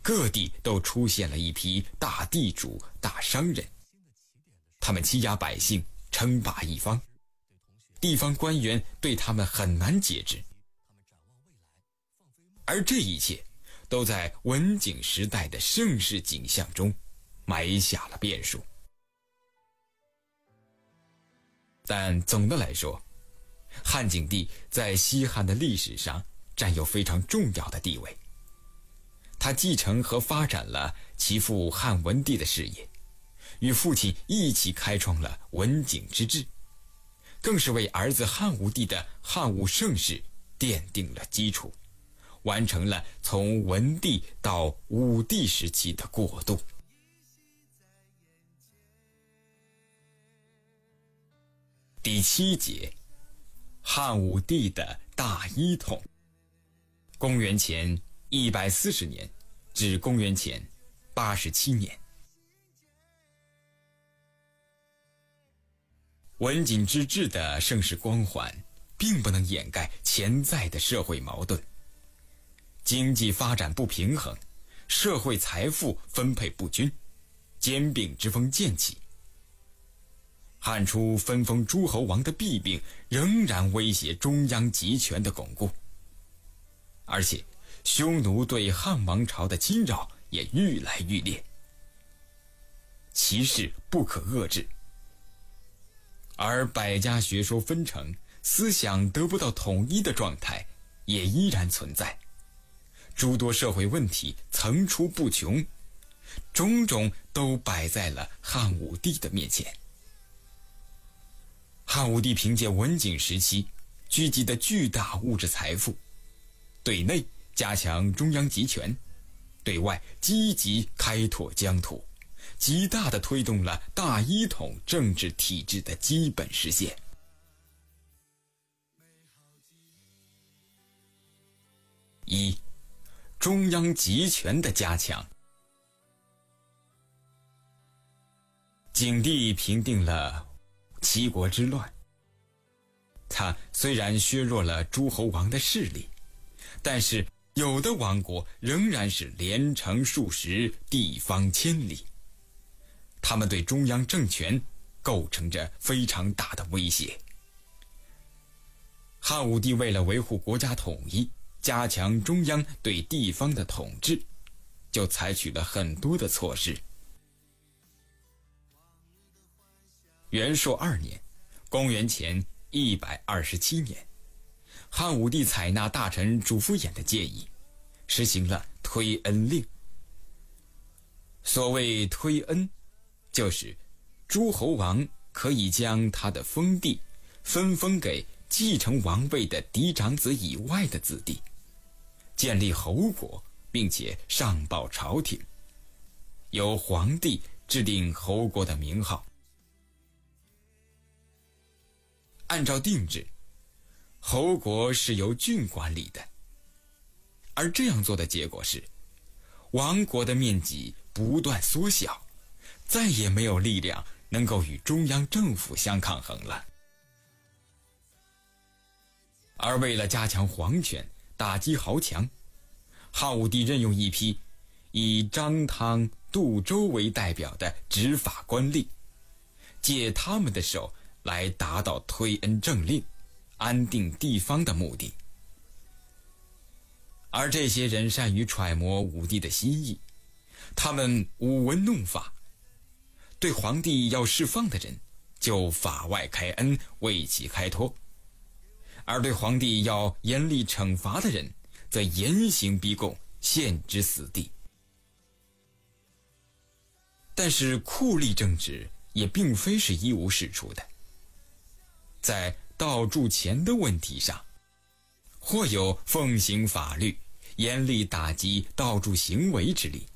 各地都出现了一批大地主、大商人，他们欺压百姓，称霸一方，地方官员对他们很难节制。而这一切都在文景时代的盛世景象中埋下了变数。但总的来说，汉景帝在西汉的历史上占有非常重要的地位。他继承和发展了其父汉文帝的事业，与父亲一起开创了文景之治，更是为儿子汉武帝的汉武盛世奠定了基础，完成了从文帝到武帝时期的过渡。第7节，汉武帝的大一统。公元前140年至公元前87年。文景之治的盛世光环并不能掩盖潜在的社会矛盾。经济发展不平衡，社会财富分配不均，兼并之风渐起。汉初分封诸侯王的弊病仍然威胁中央集权的巩固，而且匈奴对汉王朝的侵扰也愈来愈烈，其势不可遏制。而百家学说纷呈，思想得不到统一的状态也依然存在，诸多社会问题层出不穷，种种都摆在了汉武帝的面前。汉武帝凭借文景时期聚集的巨大物质财富，对内加强中央集权，对外积极开拓疆土，极大地推动了大一统政治体制的基本实现。一、中央集权的加强。景帝平定了七国之乱，他虽然削弱了诸侯王的势力，但是有的王国仍然是连城数十，地方千里，他们对中央政权构成着非常大的威胁。汉武帝为了维护国家统一，加强中央对地方的统治，就采取了很多的措施。元朔2年，公元前127年，汉武帝采纳大臣主父偃的建议，实行了推恩令。所谓推恩，就是诸侯王可以将他的封地分封给继承王位的嫡长子以外的子弟，建立侯国，并且上报朝廷，由皇帝制定侯国的名号。按照定制，侯国是由郡管理的，而这样做的结果是，王国的面积不断缩小，再也没有力量能够与中央政府相抗衡了。而为了加强皇权，打击豪强，汉武帝任用一批以张汤、杜周为代表的执法官吏，借他们的手来达到推恩政令、安定地方的目的。而这些人善于揣摩武帝的心意，他们舞文弄法，对皇帝要释放的人就法外开恩，为其开脱，而对皇帝要严厉惩罚的人则严刑逼供，限之死地。但是酷吏政治也并非是一无是处的，在盗铸钱的问题上，或有奉行法律，严厉打击盗铸行为之例；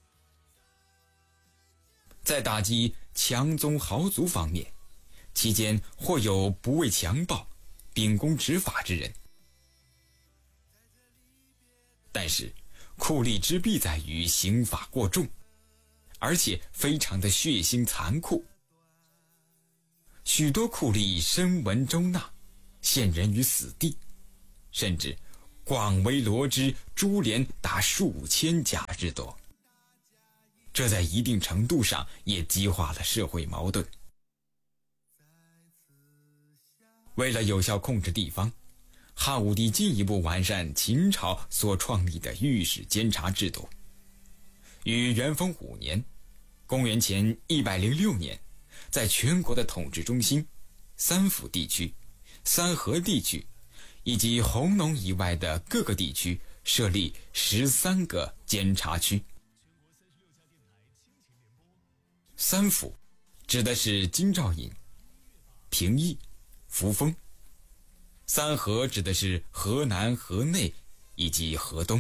在打击强宗豪族方面，期间或有不畏强暴、秉公执法之人。但是酷吏之弊在于刑法过重，而且非常的血腥残酷。许多酷吏深闻周纳，陷人于死地，甚至广为罗织，株连达数千家之多。 这在一定程度上也激化了社会矛盾。为了有效控制地方，汉武帝进一步完善秦朝所创立的御史监察制度。于元丰5年，公元前106年，在全国的统治中心三府地区、三河地区以及弘农以外的各个地区设立13个监察区。三府指的是京兆尹、平邑、扶风；三河指的是河南、河内以及河东。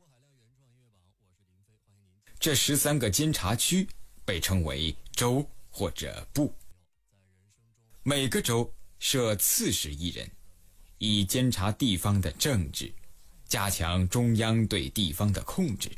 这13个监察区被称为州或者部，每个州设刺史1人，以监察地方的政治，加强中央对地方的控制。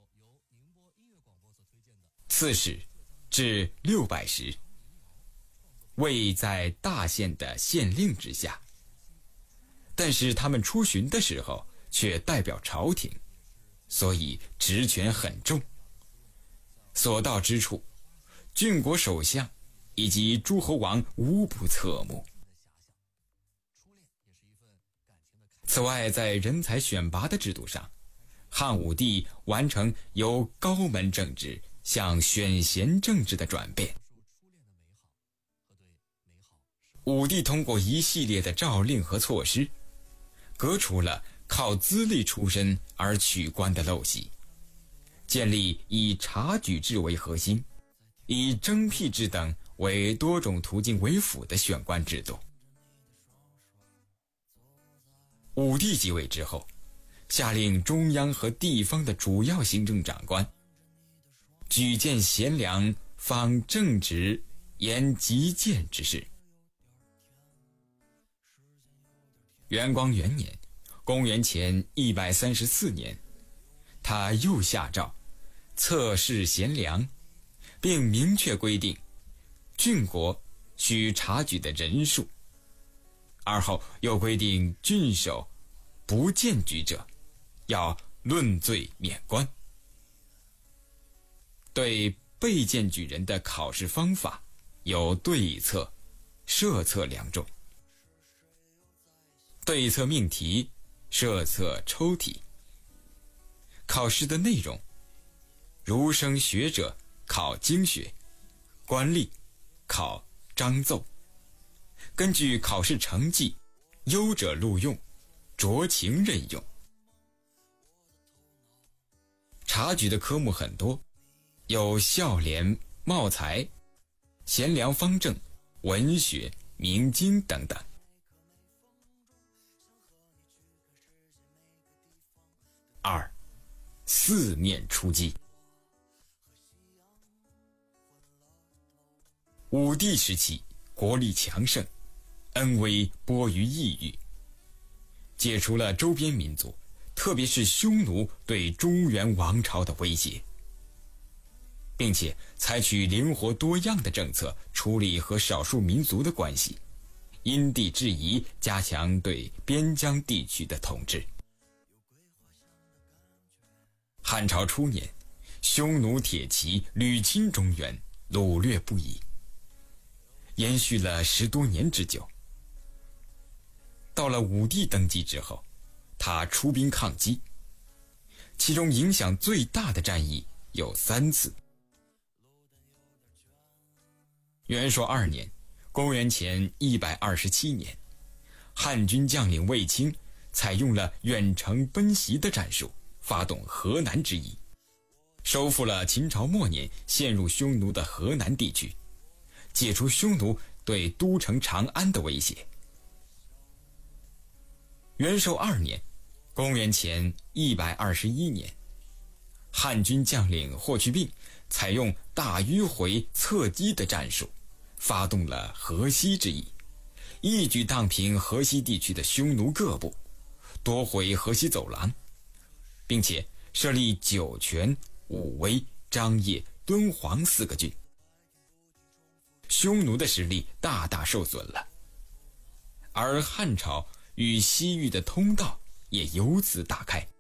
刺史至600石，位在大县的县令之下，但是他们出巡的时候却代表朝廷，所以职权很重。所到之处，郡国首相以及诸侯王无不侧目。此外，在人才选拔的制度上，汉武帝完成由高门政治向选贤政治的转变。武帝通过一系列的诏令和措施，革除了靠资历出身而取官的陋习，建立以察举制为核心，以征辟制等为多种途径为辅的选官制度。武帝即位之后，下令中央和地方的主要行政长官举荐贤良，方正直，言极谏之事。元光元年，公元前134年，他又下诏测试贤良，并明确规定郡国需察举的人数。而后又规定郡守不荐举者要论罪免官。对被荐举人的考试方法有对策、设策2种。对策命题，设策抽题。考试的内容，儒生学者考经学，官吏考章奏。根据考试成绩，优者录用，酌情任用。察举的科目很多，有孝廉、茂才、贤良方正、文学、明经等等。2. 四面出击。武帝时期，国力强盛，恩威播于异域，解除了周边民族，特别是匈奴对中原王朝的威胁，并且采取灵活多样的政策处理和少数民族的关系，因地制宜加强对边疆地区的统治。汉朝初年，匈奴铁骑屡侵中原，掳掠不已，延续了10多年之久。到了武帝登基之后，他出兵抗击，其中影响最大的战役有3次。元朔2年，公元前127年，汉军将领卫青采用了远程奔袭的战术，发动河南之役，收复了秦朝末年陷入匈奴的河南地区，解除匈奴对都城长安的威胁。元寿2年，公元前121年，汉军将领霍去病采用大迂回侧击的战术，发动了河西之役，一举荡平河西地区的匈奴各部，夺回河西走廊，并且设立酒泉、武威、张掖、敦煌4个郡。匈奴的实力大大受损了，而汉朝与西域的通道也由此打开。